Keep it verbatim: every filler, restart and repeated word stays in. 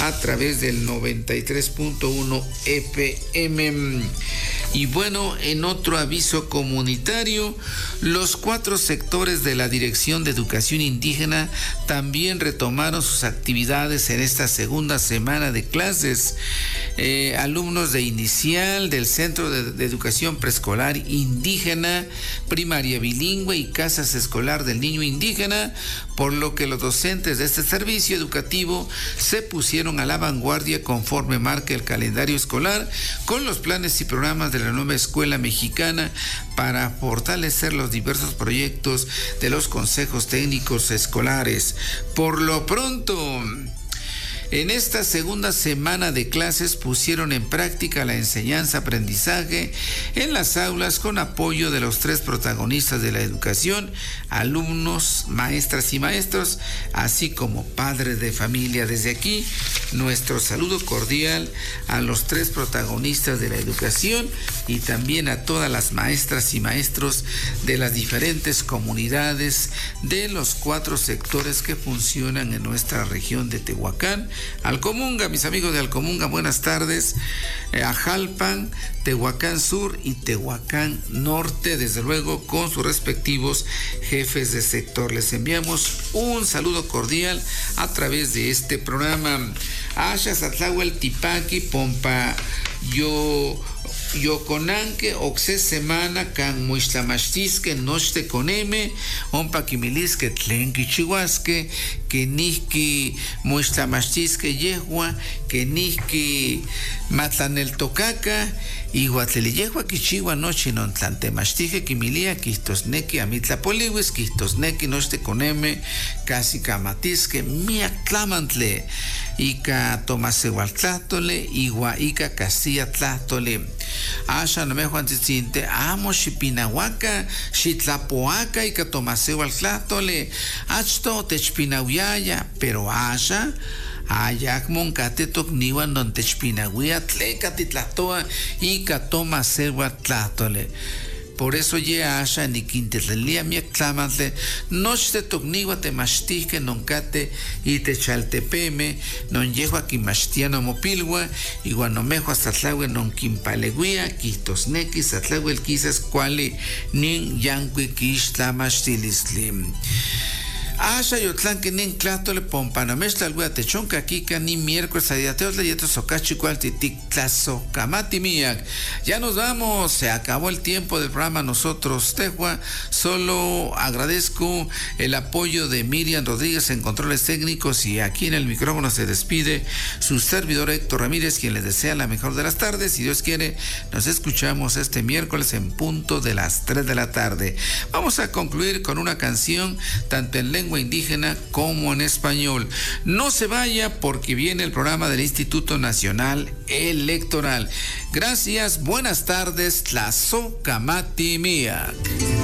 a través del noventa y tres punto uno F M. Y bueno, en otro aviso comunitario, los cuatro sectores de la Dirección de Educación Indígena también retomaron sus actividades en esta segunda semana de clases. Eh, alumnos de inicial del Centro de, de Educación Preescolar Indígena, Primaria Bilingüe y Casas Escolar del Niño Indígena, por lo que los docentes de este servicio educativo se pusieron a la vanguardia conforme marca el calendario escolar con los planes y programas de la nueva escuela mexicana para fortalecer los diversos proyectos de los consejos técnicos escolares. Por lo pronto, en esta segunda semana de clases pusieron en práctica la enseñanza-aprendizaje en las aulas con apoyo de los tres protagonistas de la educación, alumnos, maestras y maestros, así como padres de familia. Desde aquí, nuestro saludo cordial a los tres protagonistas de la educación y también a todas las maestras y maestros de las diferentes comunidades de los cuatro sectores que funcionan en nuestra región de Tehuacán. Alcomunga, mis amigos de Alcomunga, buenas tardes. Eh, a Jalpan, Tehuacán Sur y Tehuacán Norte, desde luego con sus respectivos jefes de sector. Les enviamos un saludo cordial a través de este programa. Asha Satlahuel Tipaki, Pompa, yo... Yoconanque, oxe semana, can muixtlamachtisque, nochte coneme, ompa quimilisque, tlenqui chihuasque, que nihki muixtlamachtisque yehua, que nihki matlaneltocaca, y guatleliyehua quichihua noche non tlantemachtige quimilia, quistosnequi amitlapoliwis, quistosnequi nochte coneme, casi camatisque, miak tlamantle, ica tomasewaltlatole, igua ica castilla tlatole. Asha no me juan tzitzinte, amo xipinahuaca, xitlapoaca y catomaseo al tlatole, achto techpinahuaya, pero asha, ayak moncate tocniwan don techpinahuia, tleca titlatoa y catomaseo al tlatole. Por eso ya asha ni quintetlelia mi aclamantle, noche tocniwa te mastije noncate y te chaltepeme, non llego aquí mastiano mopilgua, y guanomejo hasta tlawe non quimpaleguia, quistosnequis, atlawe el quizas cuale, nin yanqui quish tlamastilistlim. Asha yotlan que nin clato le pompanamesta alguna techonca kika ni miércoles adiateos le yetos socachi cual titic tlazo camati miak. Ya nos vamos, se acabó el tiempo del programa nosotros Tehua. Solo agradezco el apoyo de Miriam Rodríguez en controles técnicos y aquí en el micrófono se despide su servidor Héctor Ramírez, quien les desea la mejor de las tardes. Si Dios quiere, nos escuchamos este miércoles en punto de las tres de la tarde. Vamos a concluir con una canción tanto en lengua indígena como en español. No se vaya porque viene el programa del Instituto Nacional Electoral. Gracias, buenas tardes, Tlazo Camati Miak.